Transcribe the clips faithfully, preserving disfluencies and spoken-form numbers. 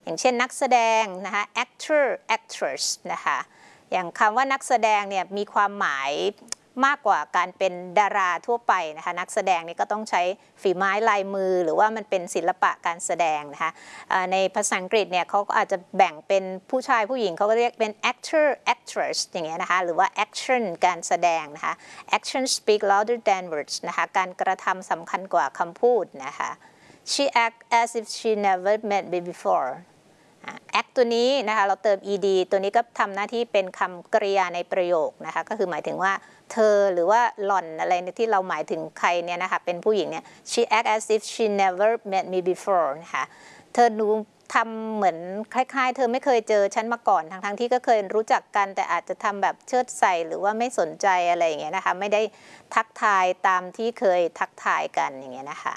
อย่างเช่นนักแสดงนะคะ actor actress นะคะอย่างคำว่านักแสดงเนี่ยมีความหมายมากกว่าการเป็นดาราทั่วไปนะคะนักแสดงนี่ก็ต้องใช้ฝีไม้ลายมือหรือว่ามันเป็นศิลปะการแสดงนะคะในภาษาอังกฤษเนี่ยเขาก็อาจจะแบ่งเป็นผู้ชายผู้หญิงเขาก็เรียกเป็น actor actress อย่างเงี้ยนะคะหรือว่า action การแสดงนะคะ action speak louder than words นะคะการกระทำสำคัญกว่าคำพูดนะคะ she act as if she never met me before act ตัวนี้นะคะเราเติม ed ตัวนี้ก็ทำหน้าที่เป็นคำกริยาในประโยคนะคะก็คือหมายถึงว่าเธอหรือว่าหล่อนอะไรที่เราหมายถึงใครเนี่ยนะคะเป็นผู้หญิงเนี่ย she act as if she never met me before นะคะเธอดูทำเหมือนคล้ายๆเธอไม่เคยเจอฉันมาก่อนทั้งๆที่ก็เคยรู้จักกันแต่อาจจะทำแบบเชิดใส่หรือว่าไม่สนใจอะไรอย่างเงี้ยนะคะไม่ได้ทักทายตามที่เคยทักทายกันอย่างเงี้ยนะคะ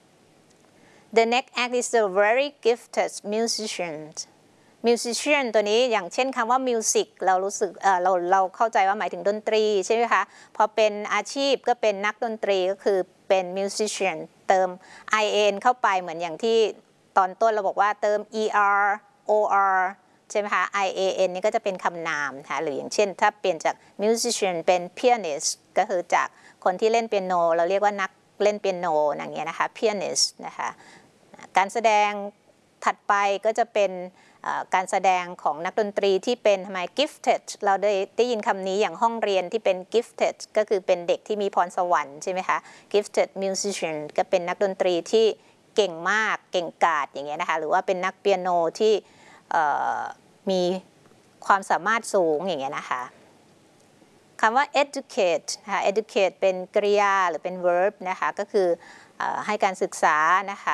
The next act is a very gifted musician musician ตัวนี้อย่างเช่นคำว่า music เรารู้สึกเอ่อเราเราเข้าใจว่าหมายถึงดนตรีใช่ไหมคะพอเป็นอาชีพก็เป็นนักดนตรีก็คือเป็น musician เติม in เข้าไปเหมือนอย่างที่ตอนต้นเราบอกว่าเติม er or ใช่ไหมคะ ian นี่ก็จะเป็นคำนามค่ะหรืออย่างเช่นถ้าเปลี่ยนจาก musician เป็น pianist ก็คือจากคนที่เล่นเปียโนเราเรียกว่านักเล่นเปียโนอย่างเงี้ยนะคะ pianist นะคะการแสดงถัดไปก็จะเป็นการแสดงของนักดนตรีที่เป็นทำไม gifted เราได้ได้ยินคำนี้อย่างห้องเรียนที่เป็น gifted ก็คือเป็นเด็กที่มีพรสวรรค์ใช่ไหมคะ gifted musician ก็เป็นนักดนตรีที่เก่งมากเก่งกาจอย่างเงี้ยนะคะหรือว่าเป็นนักเปียโนที่มีความสามารถสูงอย่างเงี้ยนะคะคำว่า educate นะคะ educate เป็นกริยาหรือเป็น verb นะคะก็คือให้การศึกษานะคะ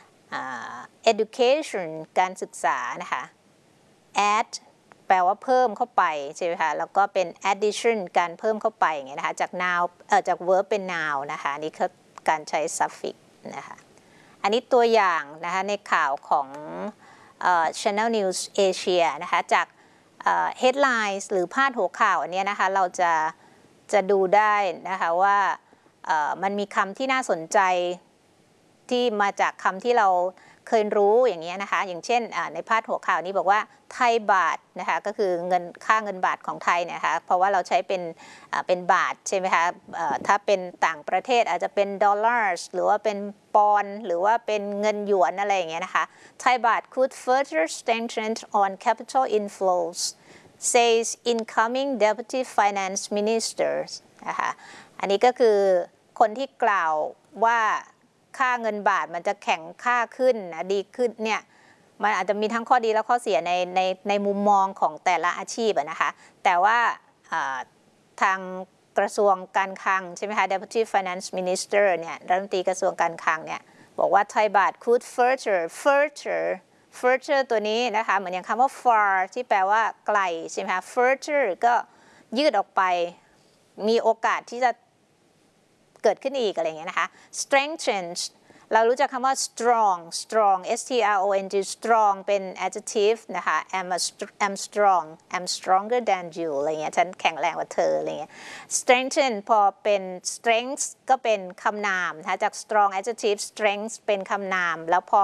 education การศึกษานะคะ add แปลว่าเพิ่มเข้าไปใช่ไหมคะแล้วก็เป็น addition การเพิ่มเข้าไปอย่างเงี้ยนะคะจาก noun เอ่อจาก verb เป็น noun นะคะนี่คือการใช้ suffix นะคะอันนี้ตัวอย่างนะคะในข่าวของ Channel News Asia นะคะจาก headlines หรือพาดหัวข่าวอันนี้นะคะเราจะจะดูได้นะคะว่ามันมีคำที่น่าสนใจที่มาจากคำที่เราเคยรู้อย่างเงี้ยนะคะอย่างเช่นในพาดหัวข่าวนี้บอกว่าไทยบาทนะคะก็คือเงินค่าเงินบาทของไทยเนี่ยนะคะเพราะว่าเราใช้เป็นเป็นบาทใช่ไหมคะถ้าเป็นต่างประเทศอาจจะเป็นดอลลาร์หรือว่าเป็นปอนด์หรือว่าเป็นเงินหยวนอะไรอย่างเงี้ยนะคะไทยบาท could further strengthen on capital inflows says incoming deputy finance minister นะคะอันนี้ก็คือคนที่กล่าวว่าค่าเงินบาทมันจะแข็งค่าขึ้นนะดีขึ้นเนี่ยมันอาจจะมีทั้งข้อดีและข้อเสียในในในมุมมองของแต่ละอาชีพนะคะแต่ว่าทางกระทรวงการคลังใช่ไหมคะ Deputy Finance Minister เนี่ยรัฐมนตรีกระทรวงการคลังเนี่ยบอกว่าไทยบาท could further further further ตัวนี้นะคะเหมือนอย่างคำว่า far ที่แปลว่าไกลใช่ไหมคะ further ก็ยืดออกไปมีโอกาสที่จะเกิดขึ้นอีกอะไรอย่างเงี้ยนะคะ strengthens เรารู้จักคำว่า strong strong s t r o n g strong เป็น adjective นะคะ I'm a I'm strong I'm stronger than you อะไรเงี้ยฉันแข็งแรงกว่าเธออะไรเงี้ย strengthen พอเป็น strength ก็เป็นคำนามนะคะจาก strong adjective strength เป็นคำนามแล้วพอ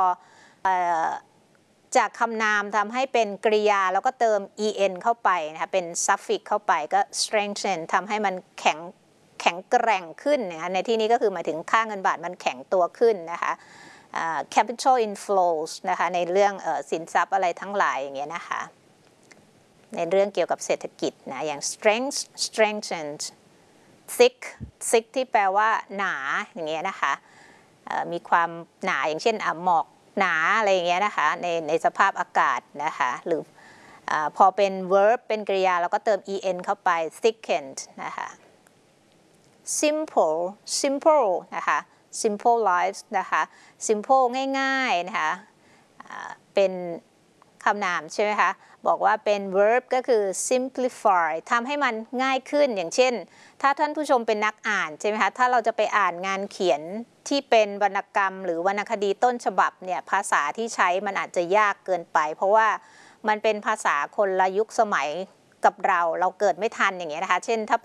จากคำนามทำให้เป็นกริยาแล้วก็เติม en เข้าไปนะคะเป็น suffix เข้าไปก็ strengthen ทำให้มันแข็งแข็งแกร่งขึ้นนะคะในที่นี้ก็คือหมายถึงค่าเงินบาทมันแข็งตัวขึ้นนะคะ capital inflows นะคะในเรื่องสินทรัพย์อะไรทั้งหลายอย่างเงี้ยนะคะในเรื่องเกี่ยวกับเศรษฐกิจนะอย่าง strength strengthened thick thick ที่แปลว่าหนาอย่างเงี้ยนะคะมีความหนาอย่างเช่นหมอกหนาอะไรอย่างเงี้ยนะคะในในสภาพอากาศนะคะหรือพอเป็น verb เป็นกริยาเราก็เติม en เข้าไป thickened นะคะ simple simple นะคะ simple life นะคะ simple ง่ายๆนะคะเป็นคำนามใช่ไหมคะบอกว่าเป็น verb ก็คือ simplify ทำให้มันง่ายขึ้นอย่างเช่นถ้าท่านผู้ชมเป็นนักอ่านใช่ไหมคะถ้าเราจะไปอ่านงานเขียนที่เป็นวรรณกรรมหรือวรรณคดีต้นฉบับเนี่ยภาษาที่ใช้มันอาจจะยากเกินไปเพราะว่ามันเป็นภาษาคนละยุคสมัยกับเราเราเกิดไม่ทันอย่างเงี้ยนะคะเช่นถ้า